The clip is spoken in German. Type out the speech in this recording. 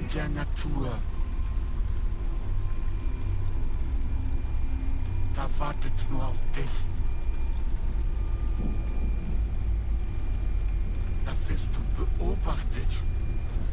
Wundern der Natur. Da wartet's nur auf dich.